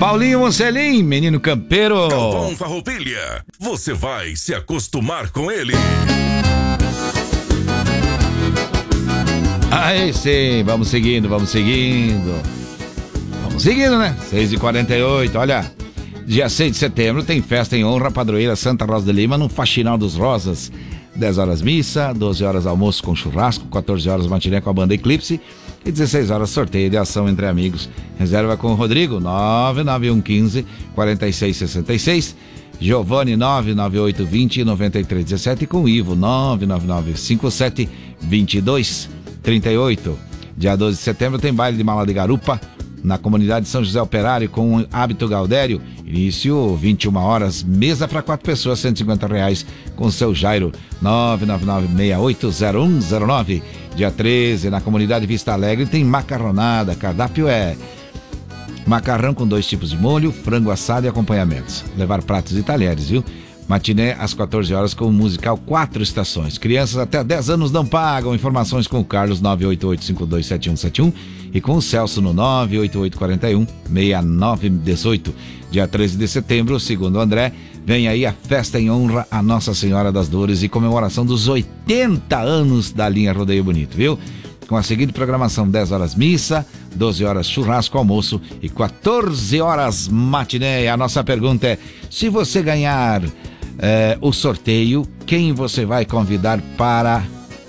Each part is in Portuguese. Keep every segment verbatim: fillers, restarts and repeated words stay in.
Paulinho Mocelin, menino campeiro. Galvão Farroupilha, você vai se acostumar com ele. Aí sim, vamos seguindo, vamos seguindo. Vamos seguindo, né? seis e quarenta e oito, olha. Dia seis de setembro tem festa em honra à padroeira Santa Rosa de Lima no Faxinal dos Rosas. dez horas missa, doze horas almoço com churrasco, quatorze horas matiné com a banda Eclipse e dezesseis horas sorteio de ação entre amigos. Reserva com o Rodrigo, nove nove um um cinco, quatro seis seis seis, Giovanni nove nove oito vinte, noventa e três dezessete e com o Ivo nove nove nove cinco sete, vinte e dois trinta e oito. Dia doze de setembro tem baile de mala de garupa na comunidade São José Operário com o Hábito Gaudério. Início vinte e uma horas, mesa para quatro pessoas, cento e cinquenta reais com o seu Jairo, nove nove nove seis oito zero um zero nove. Dia treze, na comunidade Vista Alegre tem macarronada, cardápio é macarrão com dois tipos de molho, frango assado e acompanhamentos. Levar pratos e talheres, viu? Matiné às quatorze horas com o musical Quatro Estações. Crianças até dez anos não pagam. Informações com o Carlos nove oito oito cinco dois sete um sete um e com o Celso no nove oito oito quatro um seis nove um oito. Dia treze de setembro, segundo o André, vem aí a festa em honra a Nossa Senhora das Dores e comemoração dos oitenta anos da linha Rodeio Bonito, viu? Com a seguinte programação: dez horas missa, doze horas churrasco, almoço e quatorze horas matiné. A nossa pergunta é: se você ganhar é, o sorteio, quem você vai convidar para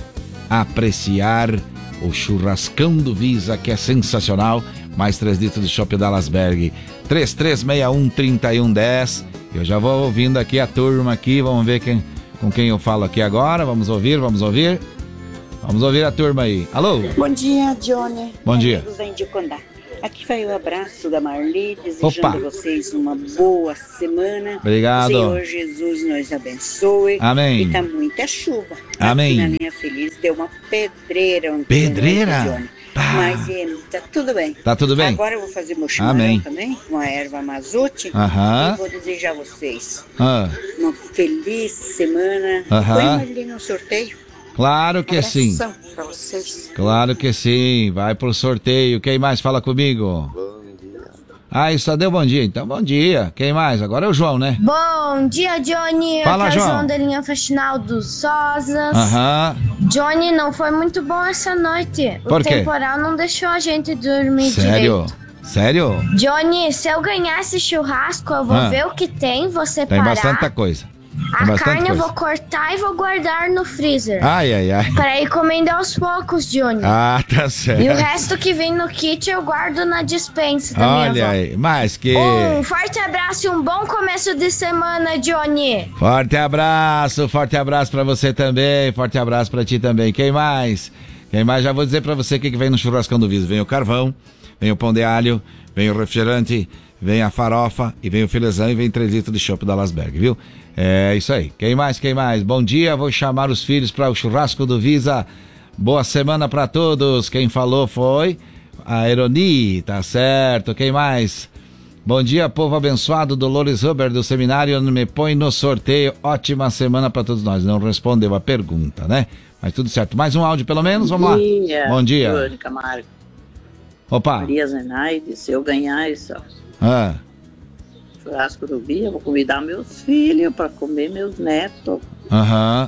apreciar o churrascão do Visa, que é sensacional? Mais três litros de chopp da Lasberg. três três seis um, três um um zero. Eu já vou ouvindo aqui a turma aqui. Vamos ver quem, com quem eu falo aqui agora. Vamos ouvir, vamos ouvir. Vamos ouvir a turma aí. Alô? Bom dia, Johnny. Bom dia. Amigos da Indicondá. Aqui vai o abraço da Marli, desejando Opa. a vocês uma boa semana. Obrigado. O Senhor Jesus nos abençoe. Amém. E tá muita chuva. Amém. Aqui na Linha Feliz deu uma pedreira. ontem, Pedreira? Johnny. Ah. Mas é, tá tudo bem. Tá tudo bem? Agora eu vou fazer meu chimarrão Amém. também, com a erva mazute. Aham. E vou desejar a vocês Ah. uma feliz semana. Aham. Põe ali no sorteio. Claro que sim. Abração pra vocês. Claro que sim. Vai pro sorteio. Quem mais fala comigo? Bom dia. Ah, só deu bom dia. Então, bom dia. Quem mais? Agora é o João, né? Bom dia, Johnny. Fala, Aqui é o João. João da linha Faxinal dos Rosas. Aham. Johnny, não foi muito bom essa noite. Por o quê? temporal não deixou a gente dormir Sério? direito. Sério? Johnny, se eu ganhar esse churrasco, eu vou Ah. ver o que tem, vou Tem separar. bastante coisa. Tem A bastante carne eu coisa. vou cortar e vou guardar no freezer. Ai, ai, ai. Pra ir comendo aos poucos, Johnny. Ah, tá certo. E o resto que vem no kit eu guardo na dispensa da minha Olha avó. aí, mas que... Um forte abraço e um bom começo de semana, Johnny. Forte abraço, forte abraço pra você também, forte abraço pra ti também. Quem mais? Quem mais? Já vou dizer pra você o que, que vem no churrascão do Viso. Vem o carvão, vem o pão de alho, vem o refrigerante, vem a farofa e vem o filezão e vem três litros de chopp da Lasberg, viu? É isso aí. Quem mais? Quem mais? Bom dia, vou chamar os filhos para o churrasco do Visa. Boa semana pra todos. Quem falou foi a Eroni, tá certo. Quem mais? Bom dia, povo abençoado. Dolores Huber do seminário me põe no sorteio. Ótima semana pra todos nós. Não respondeu a pergunta, né? Mas tudo certo. Mais um áudio pelo menos, vamos lá. dia, Bom dia. Johnny Camargo. Opa. Maria Zenaide, se eu ganhar esse Ah. churrasco do dia, eu vou convidar meus filhos para comer, meus netos. Aham.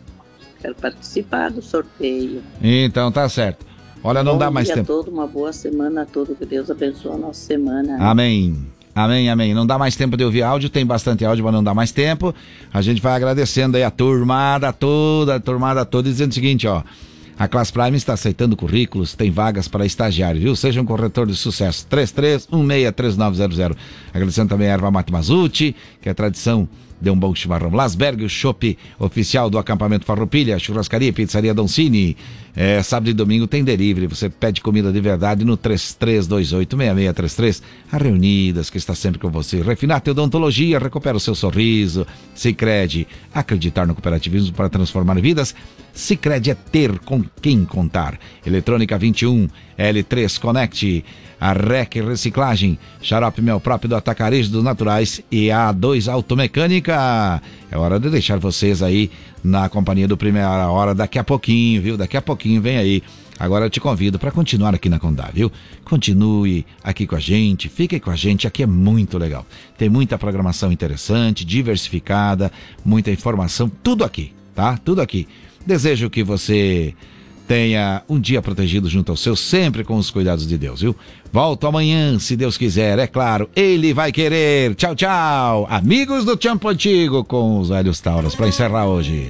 Quero participar do sorteio. Então tá certo. Olha, não Bom dá mais dia tempo. a todo, uma boa semana a todo, que Deus abençoe a nossa semana. Amém. Amém, amém. Não dá mais tempo de ouvir áudio, tem bastante áudio, mas não dá mais tempo. A gente vai agradecendo aí a turmada toda, a turmada toda, dizendo o seguinte, ó. A Class Prime está aceitando currículos, tem vagas para estagiário, viu? Seja um corretor de sucesso. três três um seis três nove zero zero. Agradecendo também a Erva Mate Mazute, que é tradição de um bom chimarrão. Lasberg, o chopp oficial do acampamento Farroupilha, churrascaria e pizzaria Doncini. É, sábado e domingo tem delivery. Você pede comida de verdade no três três dois oito, seis seis três três. A Reunidas, que está sempre com você. Refinato Odontologia, recupera o seu sorriso. Sicredi, acreditar no cooperativismo para transformar vidas. Sicredi é ter com quem contar. Eletrônica vinte e um, L três Connect, a R E C Reciclagem, xarope mel próprio do Atacarejo dos Naturais e a A dois Automecânica. É hora de deixar vocês aí na companhia do Primeira Hora daqui a pouquinho, viu? Daqui a pouquinho vem aí Agora eu te convido para continuar aqui na Condá, viu? Continue aqui com a gente, fique com a gente, aqui é muito legal. Tem muita programação interessante, diversificada, muita informação, tudo aqui, tá? Tudo aqui. Desejo que você tenha um dia protegido junto ao seu, sempre com os cuidados de Deus, viu? Volto amanhã, se Deus quiser, é claro, Ele vai querer. Tchau, tchau. Amigos do Tempo Antigo com os velhos Tauras, para encerrar hoje.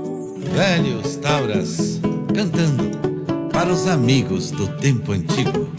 Velhos Tauras, cantando para os amigos do Tempo Antigo.